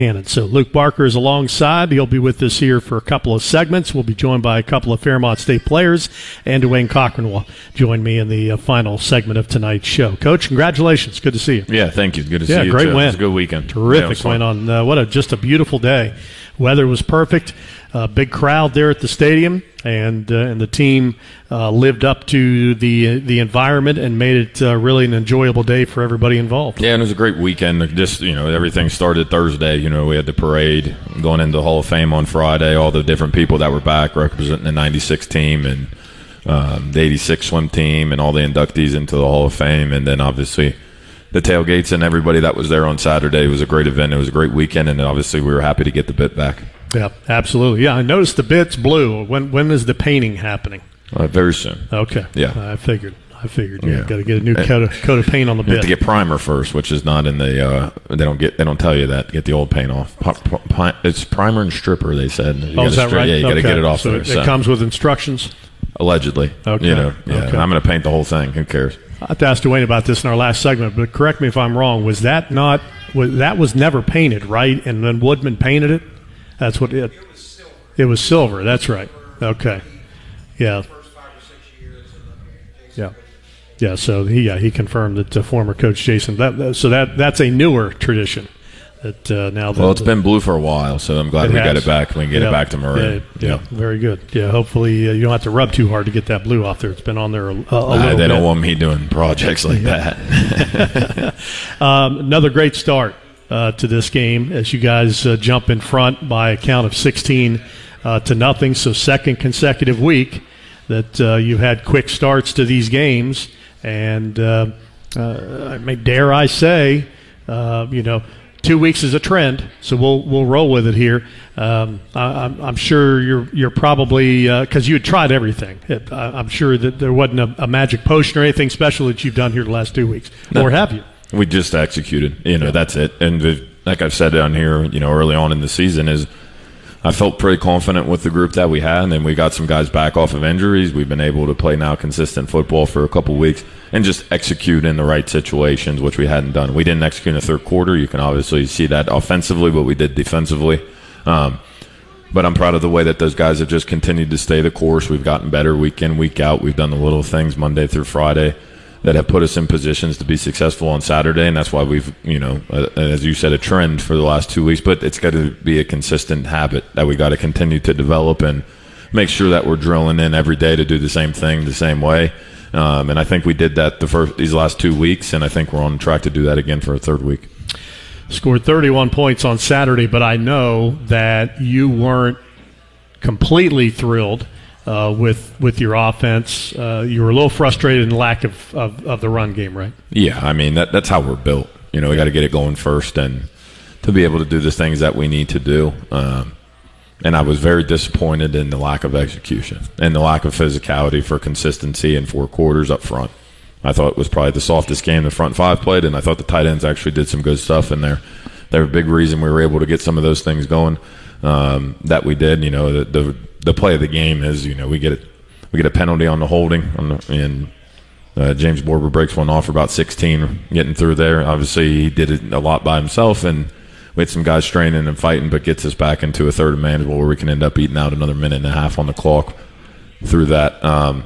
And so Luke Barker is alongside. He'll be with us here for a couple of segments. We'll be joined by a couple of Fairmont State players, and Dwayne Cochran will join me in the final segment of tonight's show. Coach, congratulations. Good to see you. Yeah, thank you. Good to see you. Great too. win. It was a good weekend. Terrific win on just a beautiful day. Weather was perfect. Big crowd there at the stadium, and the team lived up to the environment and made it really an enjoyable day for everybody involved. Yeah, and it was a great weekend. Just, everything started Thursday. We had the parade going into the Hall of Fame on Friday, all the different people that were back representing the 96 team and the 86 swim team and all the inductees into the Hall of Fame. And then obviously the tailgates and everybody that was there on Saturday. It was a great event. It was a great weekend, and obviously we were happy to get the bit back. Yeah, absolutely. Yeah, I noticed the bit's blue. When is the painting happening? Very soon. Okay. Yeah. I figured. Yeah. Got to get a new coat of paint on the bit. You have to get primer first, which is not in the. They don't tell you that. Get the old paint off. It's primer and stripper. They said. Is that right? Yeah, you got to get it off. So it comes with instructions. Allegedly. Okay. Yeah. Okay. I'm going to paint the whole thing. Who cares? I have to ask Dwayne about this in our last segment, but correct me if I'm wrong. That was never painted, right? And then Woodman painted it. That's what it. It was silver. That's right. Okay. Yeah. Yeah. So he confirmed that former coach Jason. That's a newer tradition. That now. Well, it's been blue for a while, so I'm glad we got it back. We can get it back to maroon. Yeah. Very good. Yeah. Hopefully you don't have to rub too hard to get that blue off there. It's been on there a little bit. They don't want me doing projects like that. Another great start to this game as you guys jump in front by a count of 16-0. So second consecutive week that you've had quick starts to these games, and dare I say, 2 weeks is a trend, so we'll roll with it here. I'm sure you're probably because you had tried everything. I'm sure that there wasn't a magic potion or anything special that you've done here the last 2 weeks, or have you? We just executed. That's it. And like I've said down here, early on in the season, is I felt pretty confident with the group that we had, and then we got some guys back off of injuries. We've been able to play now consistent football for a couple weeks and just execute in the right situations, which we hadn't done. We didn't execute in the third quarter. You can obviously see that offensively, but we did defensively. But I'm proud of the way that those guys have just continued to stay the course. We've gotten better week in, week out. We've done the little things Monday through Friday that have put us in positions to be successful on Saturday, and that's why we've, as you said, a trend for the last 2 weeks. But it's got to be a consistent habit that we got to continue to develop and make sure that we're drilling in every day to do the same thing the same way. And I think we did that these last 2 weeks, and I think we're on track to do that again for a third week. Scored 31 points on Saturday, but I know that you weren't completely thrilled with your offense. You were a little frustrated in the lack of the run game, right? Yeah, that's how we're built. We got to get it going first and to be able to do the things that we need to do. And I was very disappointed in the lack of execution and the lack of physicality for consistency in 4 quarters up front. I thought it was probably the softest game the front 5 played, and I thought the tight ends actually did some good stuff in there. They're a big reason we were able to get some of those things going that we did. The play of the game is, we get a penalty on the holding, and James Borber breaks one off for about 16 getting through there. Obviously, he did it a lot by himself, and we had some guys straining and fighting, but gets us back into a third and manageable where we can end up eating out another minute and a half on the clock through that.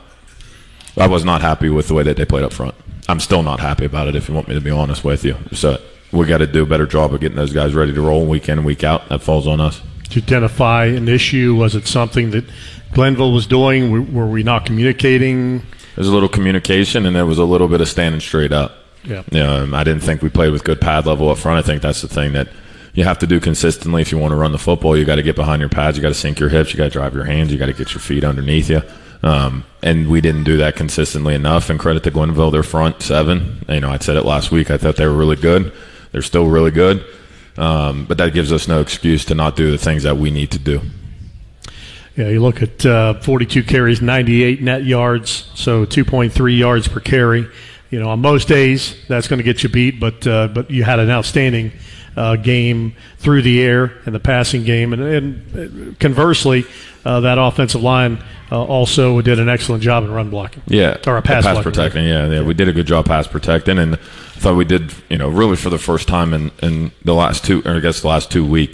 I was not happy with the way that they played up front. I'm still not happy about it, if you want me to be honest with you. So we got to do a better job of getting those guys ready to roll week in and week out. That falls on us. To identify an issue, was it something that Glenville was doing? Were we not communicating? There's a little communication, and there was a little bit of standing straight up. Yeah. I didn't think we played with good pad level up front. I think that's the thing that you have to do consistently if you want to run the football. You got to get behind your pads. You got to sink your hips. You got to drive your hands. You got to get your feet underneath you. And we didn't do that consistently enough. And credit to Glenville, their front 7. I said it last week. I thought they were really good. They're still really good. But that gives us no excuse to not do the things that we need to do. Yeah, you look at 42 carries, 98 net yards, so 2.3 yards per carry. On most days, that's going to get you beat, but you had an outstanding game through the air in the passing game. And conversely, that offensive line also did an excellent job in run blocking. Yeah, or pass protecting. Yeah, we did a good job pass protecting. And I thought we did, really for the first time in the last 2 weeks,